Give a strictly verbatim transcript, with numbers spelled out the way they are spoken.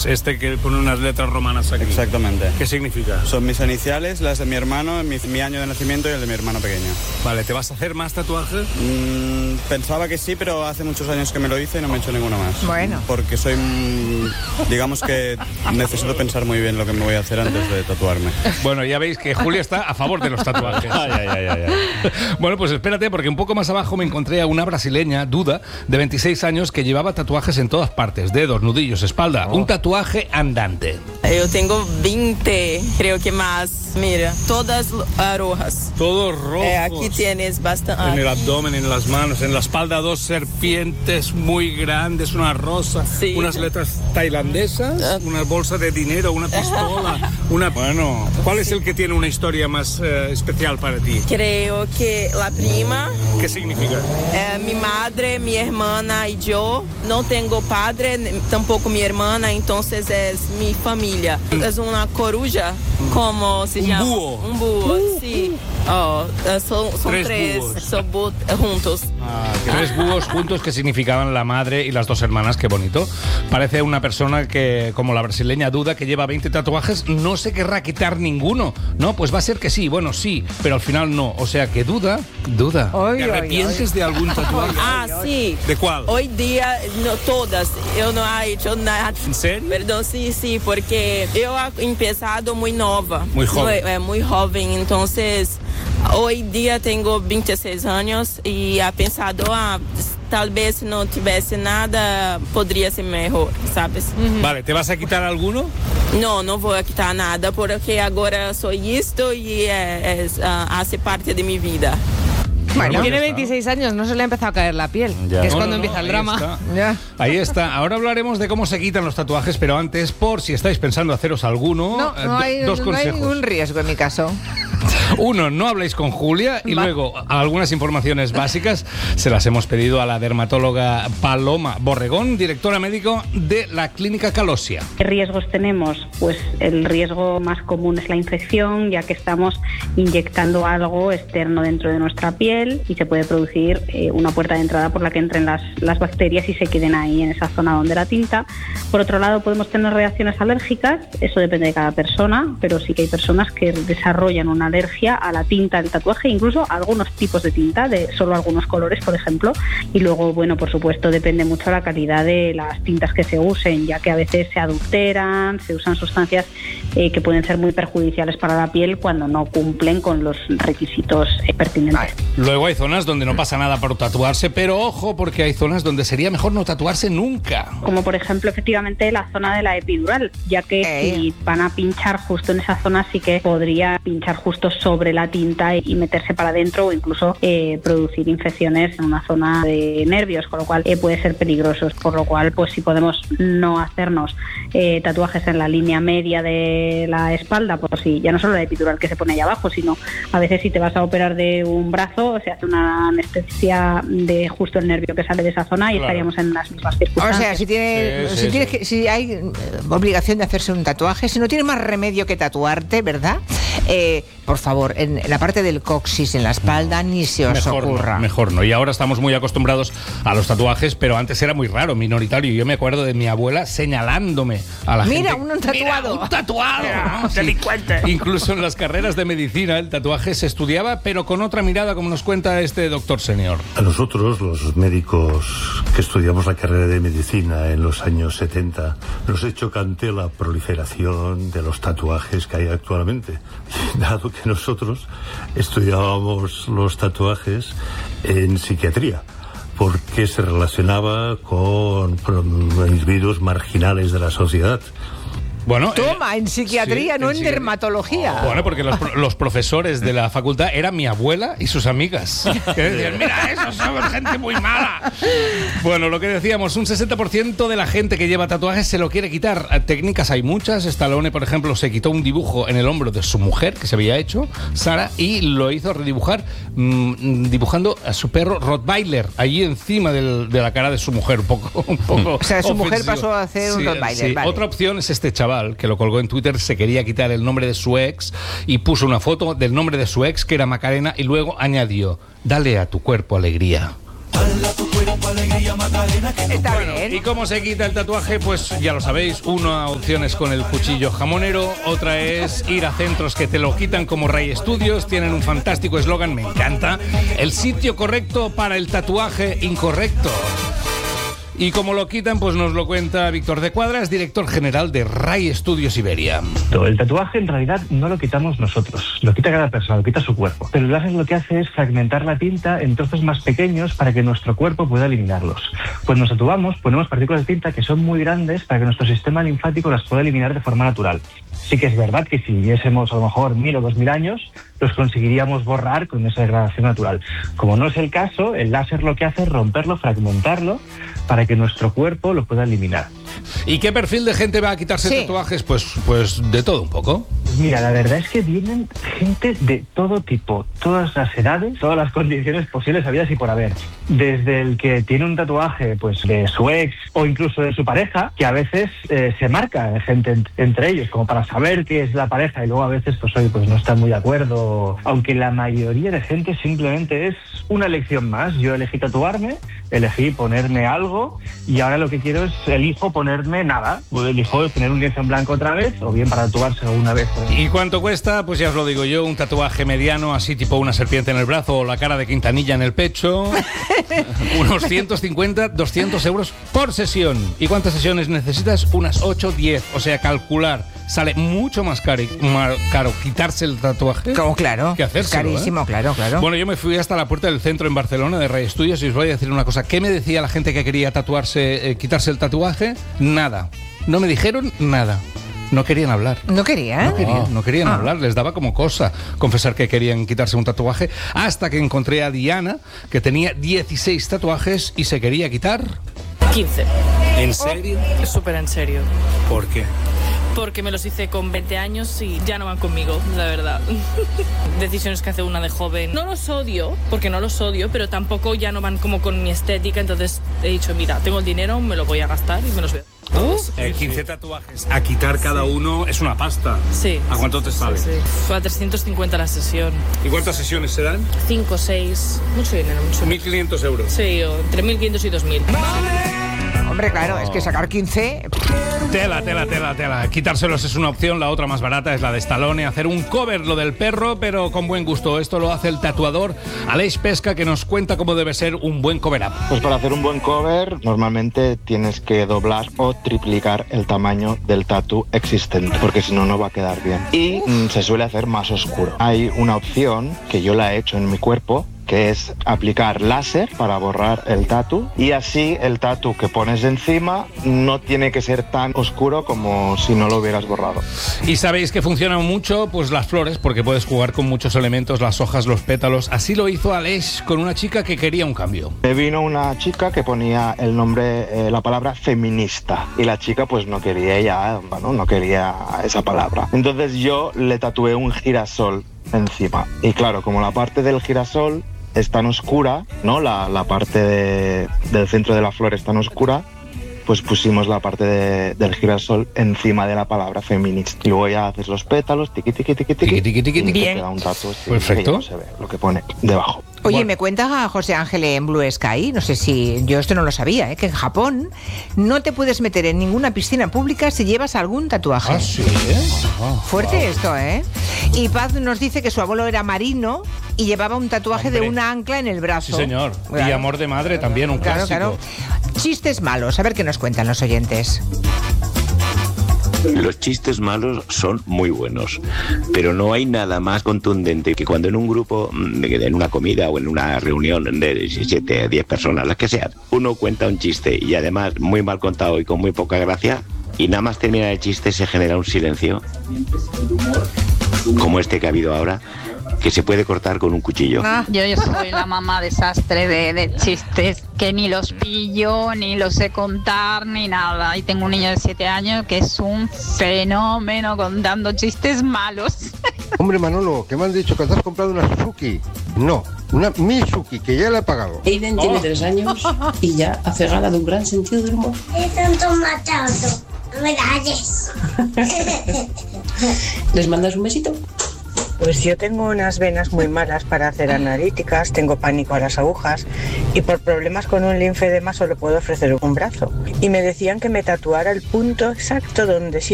es este que pone unas letras romanas aquí. Exactamente. ¿Qué significa? Son mis iniciales, las de mi hermano, mi, mi año de nacimiento y el de mi hermano pequeño. Vale, ¿te vas a hacer más tatuajes? Mm, pensaba que sí, pero hace muchos años que me lo hice y no me he hecho ninguno más. Bueno. Porque soy, digamos que necesito pensar muy bien lo que me voy a hacer antes de tatuarme. Bueno, ya veis que Julia está a favor de los tatuajes. Ay, ay, ay, ay, ay. Bueno, pues espérate, porque un poco más abajo me encontré a una brasileña, Duda, de veintiséis años, que llevaba tatuajes en todas partes, dedos, nudillos, espalda, oh. un tatuaje andante. Yo tengo veinte, creo que más. Mira, todas rojas. Todos rojos. Eh, aquí tienes bastante. En el abdomen, en las manos, en la espalda dos serpientes muy grandes, una rosa, sí. unas letras tailandesas, uh. una bolsa de dinero, una pistola, una... Bueno, ¿cuál es el que tiene una historia más eh, especial para ti? Creo que la prima. ¿Qué significa? Eh, mi madre, mi hermana y yo. No tengo padre, tampoco mi hermana, entonces es mi familia. Es una coruja, como se un llama. Búho. Un búho. Uh, sí. Oh, son, son tres, tres son bu- juntos. Ah, tres búhos juntos que significaban la madre y las dos hermanas, qué bonito. Parece una persona que, como la brasileña Duda, que lleva veinte tatuajes, no se querrá quitar ninguno. No, pues va a ser que sí, bueno, sí, pero al final no. O sea que Duda, Duda, oy, ¿te arrepientes oy, oy. de algún tatuaje? Ah, sí. ¿De cuál? Hoy día, no todas. Yo no he hecho nada. ¿En serio? Perdón, sí, sí, porque yo he empezado muy nova. Muy joven. Muy, muy joven, entonces... Hoy día tengo veintiséis años y he pensado, ah, tal vez si no tuviese nada, podría ser mejor, ¿sabes? Uh-huh. Vale, ¿te vas a quitar alguno? No, no voy a quitar nada, porque ahora soy esto y es, es, uh, hace parte de mi vida. Bueno, tiene veintiséis años, no se le ha empezado a caer la piel, ya. que es no, cuando no, empieza no, el drama. Está. Ya. Ahí está. Ahora hablaremos de cómo se quitan los tatuajes, pero antes, por si estáis pensando haceros alguno, no, no hay, dos no consejos. hay ningún riesgo en mi caso. Uno, no habléis con Julia y Va. luego algunas informaciones básicas se las hemos pedido a la dermatóloga Paloma Borregón, directora médico de la Clínica Calosia. ¿Qué riesgos tenemos? Pues el riesgo más común es la infección, ya que estamos inyectando algo externo dentro de nuestra piel y se puede producir eh, una puerta de entrada por la que entren las, las bacterias y se queden ahí en esa zona donde la tinta. Por otro lado, podemos tener reacciones alérgicas, eso depende de cada persona, pero sí que hay personas que desarrollan una alergia a la tinta del tatuaje, incluso a algunos tipos de tinta, de solo algunos colores, por ejemplo. Y luego, bueno, por supuesto, depende mucho la calidad de las tintas que se usen, ya que a veces se adulteran, se usan sustancias eh, que pueden ser muy perjudiciales para la piel cuando no cumplen con los requisitos eh, pertinentes. Vale. Luego hay zonas donde no pasa nada por tatuarse, pero ojo, porque hay zonas donde sería mejor no tatuarse nunca. Como por ejemplo, efectivamente, la zona de la epidural, ya que eh. si van a pinchar justo en esa zona, sí que podría pinchar justo sobre la tinta y meterse para adentro o incluso eh, producir infecciones en una zona de nervios, con lo cual eh, puede ser peligroso. Por lo cual, pues si podemos no hacernos eh, tatuajes en la línea media de la espalda, pues sí, ya no solo la epidural que se pone ahí abajo, sino a veces si te vas a operar de un brazo, se hace una anestesia de justo el nervio que sale de esa zona y claro, estaríamos en las mismas circunstancias. O sea, si, tiene, sí, si, sí, tienes sí. Que, si hay eh, obligación de hacerse un tatuaje, si no tienes más remedio que tatuarte, ¿verdad? Eh, por favor, en la parte del coxis, en la espalda, no, ni se os mejor ocurra. No, mejor no. Y ahora estamos muy acostumbrados a los tatuajes, pero antes era muy raro, minoritario. Yo me acuerdo de mi abuela señalándome a la Mira, gente. Un tatuado. Mira, un tatuado. Mira, ¿no? Sí. Delincuente. Incluso en las carreras de medicina el tatuaje se estudiaba, pero con otra mirada, como nos cuenta este doctor senior. A nosotros, los médicos que estudiamos la carrera de medicina en los años setenta, nos es chocante la proliferación de los tatuajes que hay actualmente. Dado que nosotros estudiábamos los tatuajes en psiquiatría, porque se relacionaba con individuos marginales de la sociedad. Bueno, Toma, eh, en psiquiatría, sí, no en, en psiquiatría. dermatología. Bueno, porque los, los profesores de la facultad eran mi abuela y sus amigas. Que decían, mira, esos somos gente muy mala. Bueno, lo que decíamos, un sesenta por ciento de la gente que lleva tatuajes se lo quiere quitar. Técnicas hay muchas. Stallone, por ejemplo, se quitó un dibujo en el hombro de su mujer, que se había hecho, Sara, y lo hizo redibujar mmm, dibujando a su perro Rottweiler allí encima del, de la cara de su mujer. Un poco, un poco o sea, su ofensivo. mujer pasó a hacer sí, un Rottweiler. Sí. Vale. Otra opción es este chaval que lo colgó en Twitter, se quería quitar el nombre de su ex y puso una foto del nombre de su ex, que era Macarena, y luego añadió: dale a tu cuerpo alegría. Dale a tu cuerpo Está Bueno, bien. ¿y cómo se quita el tatuaje? Pues ya lo sabéis, una opción es con el cuchillo jamonero, otra es ir a centros que te lo quitan como Ray Studios, tienen un fantástico eslogan, me encanta, el sitio correcto para el tatuaje incorrecto. Y como lo quitan, pues nos lo cuenta Víctor de Cuadras, director general de Ray Studios Iberia. El tatuaje en realidad no lo quitamos nosotros, lo quita cada persona, lo quita su cuerpo. Pero el láser lo que hace es fragmentar la tinta en trozos más pequeños para que nuestro cuerpo pueda eliminarlos. Cuando nos tatuamos, ponemos partículas de tinta que son muy grandes para que nuestro sistema linfático las pueda eliminar de forma natural. Sí que es verdad que si viviésemos a lo mejor mil o dos mil años, los conseguiríamos borrar con esa degradación natural. Como no es el caso, el láser lo que hace es romperlo, fragmentarlo, para que nuestro cuerpo lo pueda eliminar. ¿Y qué perfil de gente va a quitarse Sí. tatuajes? Pues, pues de todo un poco. Mira, la verdad es que vienen gente de todo tipo, todas las edades, todas las condiciones posibles, habidas y por haber. Desde el que tiene un tatuaje pues de su ex o incluso de su pareja, que a veces eh, se marca gente en- entre ellos, como para saber que es la pareja y luego a veces pues, oye, pues no están muy de acuerdo. Aunque la mayoría de gente simplemente es una elección más. Yo elegí tatuarme, elegí ponerme algo y ahora lo que quiero es, elijo ponerme nada. Elijo tener un lienzo en blanco otra vez o bien para tatuarse una vez. ¿Y cuánto cuesta? Pues ya os lo digo yo, un tatuaje mediano, así tipo una serpiente en el brazo o la cara de Quintanilla en el pecho. Unos ciento cincuenta, doscientos euros por sesión. ¿Y cuántas sesiones necesitas? Unas ocho, diez. O sea, calcular. Sale mucho más caro, más caro quitarse el tatuaje Como claro. que hacérselo, Carísimo, ¿eh? claro, claro. Bueno, yo me fui hasta la puerta del centro en Barcelona de Ray Studios y os voy a decir una cosa. ¿Qué me decía la gente que quería tatuarse, eh, quitarse el tatuaje? Nada. No me dijeron nada. No querían hablar. ¿No quería? No querían, no querían Ah. hablar, les daba como cosa confesar que querían quitarse un tatuaje, hasta que encontré a Diana, que tenía dieciséis tatuajes y se quería quitar. quince. ¿En serio? Súper en serio. ¿Por qué? Porque me los hice con veinte años y ya no van conmigo, la verdad. Decisiones que hace una de joven. No los odio, porque no los odio, pero tampoco ya no van como con mi estética. Entonces he dicho, mira, tengo el dinero, me lo voy a gastar y me los veo. Eh, quince tatuajes. A quitar cada uno es una pasta. Sí. ¿A cuánto te sale? Sí, sí. Fue a trescientos cincuenta la sesión. ¿Y cuántas sesiones se dan? cinco, seis, mucho dinero, mucho. mil quinientos euros. Sí, o entre mil quinientos y dos mil. Hombre, claro, es que sacar quince... Tela, tela, tela, tela. Quitárselos es una opción, la otra más barata es la de Stallone, hacer un cover, lo del perro, pero con buen gusto. Esto lo hace el tatuador Aleix Pesca, que nos cuenta cómo debe ser un buen cover-up. Pues para hacer un buen cover normalmente tienes que doblar o triplicar el tamaño del tatu existente, porque si no, no va a quedar bien. Y mm, se suele hacer más oscuro. Hay una opción que yo la he hecho en mi cuerpo, que es aplicar láser para borrar el tatu, y así el tatu que pones encima no tiene que ser tan oscuro como si no lo hubieras borrado. Y sabéis que funcionan mucho pues las flores, porque puedes jugar con muchos elementos, las hojas, los pétalos. Así lo hizo Aleix con una chica que quería un cambio. Me vino una chica que ponía el nombre, eh, la palabra feminista, y la chica pues no quería ya, bueno, no quería esa palabra. Entonces yo le tatué un girasol encima, y claro, como la parte del girasol es tan oscura, ¿no? La, la parte de, del centro de la flor es tan oscura, pues pusimos la parte de, del girasol encima de la palabra feminista. Y luego ya haces los pétalos, tiqui, tiqui, tiqui, tiqui, Tiqui, tiqui, tiqui, y te Bien. queda un tatu así, Perfecto. que ya no se ve lo que pone debajo. Oye, Bueno. me cuenta José Ángel en Blue Sky, no sé si yo esto no lo sabía, ¿eh? Que en Japón no te puedes meter en ninguna piscina pública si llevas algún tatuaje. Ah, sí. Ah, Fuerte esto, ¿eh? Y Paz nos dice que su abuelo era marino y llevaba un tatuaje Hombre. de una ancla en el brazo. Sí, señor. Y Claro. amor de madre también, un Claro, clásico. claro. Chistes malos, a ver qué nos cuentan los oyentes. Los chistes malos son muy buenos, pero no hay nada más contundente que cuando en un grupo, mm, en una comida o en una reunión de siete, diez personas, las que sean, uno cuenta un chiste y además muy mal contado y con muy poca gracia, y nada más termina el chiste se genera un silencio, como este que ha habido ahora, que se puede cortar con un cuchillo. Ah, Yo, yo soy la mamá desastre de, de chistes que ni los pillo, ni los sé contar, ni nada. Y tengo un niño de siete años que es un fenómeno contando chistes malos. Hombre, Manolo, ¿qué me han dicho? ¿Que te has comprado una Suzuki? No, una Mitsuki, que ya la he pagado. Aiden tiene tres años y ya hace gala de un gran sentido del humor. Es un tomatazo. No me calles. ¿Les mandas un besito? Pues yo tengo unas venas muy malas para hacer analíticas, tengo pánico a las agujas y por problemas con un linfedema solo puedo ofrecer un brazo. Y me decían que me tatuara el punto exacto donde